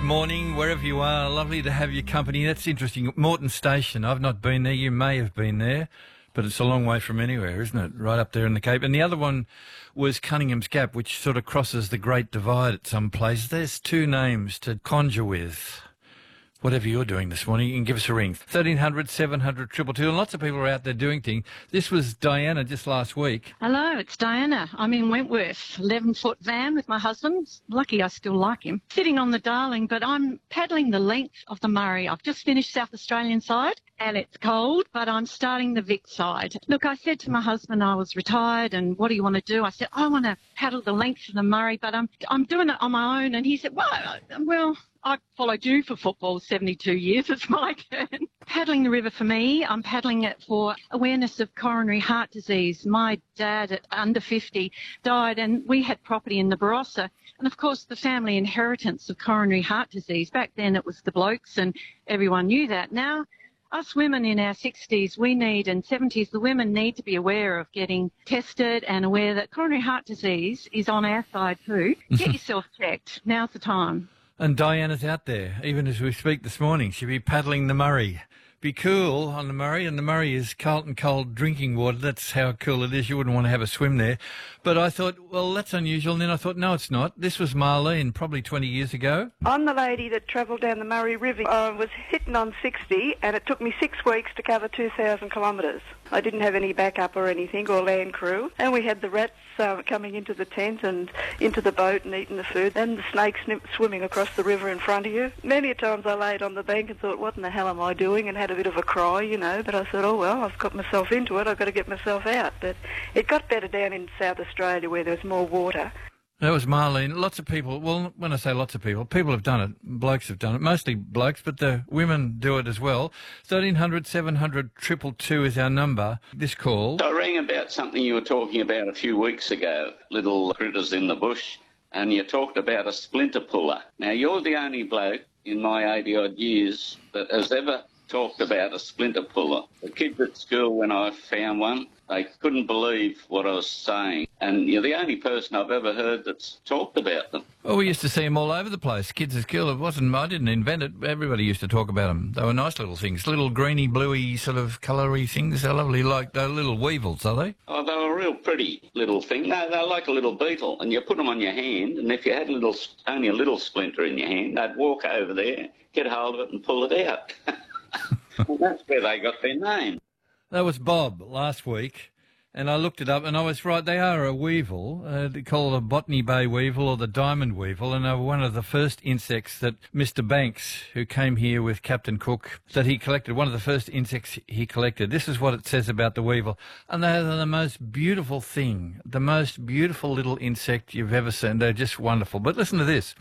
morning, wherever you are. Lovely to have your company. That's interesting. Moreton Station. I've not been there. You may have been there, but it's a long way from anywhere, isn't it? Right up there in the Cape. And the other one was Cunningham's Gap, which sort of crosses the Great Divide at some places. There's two names to conjure with. Whatever you're doing this morning, you can give us a ring. 1300 700 222. And lots of people are out there doing things. This was Diana just last week. Hello, it's Diana. I'm in Wentworth, 11-foot van with my husband. Lucky I still like him. Sitting on the Darling, but I'm paddling the length of the Murray. I've just finished South Australian side and it's cold, but I'm starting the Vic side. Look, I said to my husband I was retired and what do you want to do? I said, I want to paddle the length of the Murray, but I'm doing it on my own. And he said, well, I followed you for football 72 years. It's my turn. Paddling the river for me, I'm paddling it for awareness of coronary heart disease. My dad at under 50 died and we had property in the Barossa. And of course, the family inheritance of coronary heart disease. Back then it was the blokes and everyone knew that. Now, us women in our 60s, and 70s, the women need to be aware of getting tested and aware that coronary heart disease is on our side too. Get yourself checked. Now's the time. And Diana's out there, even as we speak this morning. She'll be paddling the Murray. Be cool on the Murray, and the Murray is Carlton cold drinking water. That's how cool it is. You wouldn't want to have a swim there. But I thought, well, that's unusual. And then I thought, no, it's not. This was Marlene, probably 20 years ago. I'm the lady that travelled down the Murray River. I was hitting on 60, and it took me 6 weeks to cover 2,000 kilometres. I didn't have any backup or anything, or land crew. And we had the rats coming into the tent and into the boat and eating the food, and the snakes swimming across the river in front of you. Many a times I laid on the bank and thought, what in the hell am I doing? And had a bit of a cry, you know. But I thought, oh, well, I've got myself into it. I've got to get myself out. But it got better down in South Australia where there was more water. That was Marlene. Lots of people, well, when I say lots of people have done it. Blokes have done it. Mostly blokes, but the women do it as well. 1300 700 222 is our number. This call. I rang about something you were talking about a few weeks ago, little critters in the bush, and you talked about a splinter puller. Now, you're the only bloke in my 80-odd years that has ever talked about a splinter puller. The kids at school, when I found one, they couldn't believe what I was saying. And you're the only person I've ever heard that's talked about them. Well, we used to see them all over the place. Kids at school. I didn't invent it. Everybody used to talk about them. They were nice little things. Little greeny, bluey, sort of coloury things. They're lovely, like they're little weevils, are they? Oh, they were a real pretty little thing. No, they're like a little beetle. And you put them on your hand, and if you had only a little splinter in your hand, they'd walk over there, get hold of it and pull it out. Well, that's where they got their name. That was Bob last week, and I looked it up, and I was right. They are a weevil. They call it a Botany Bay weevil or the diamond weevil, and they were one of the first insects that Mr. Banks, who came here with Captain Cook, that he collected, one of the first insects he collected. This is what it says about the weevil. And they are the most beautiful thing, the most beautiful little insect you've ever seen. They're just wonderful. But listen to this.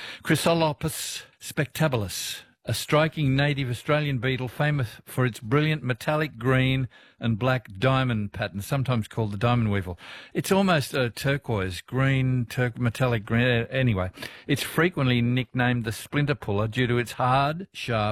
Chrysolopus spectabilis. A striking native Australian beetle famous for its brilliant metallic green and black diamond pattern, sometimes called the diamond weevil. It's almost a turquoise, green, metallic green. Anyway, it's frequently nicknamed the splinter puller due to its hard, sharp,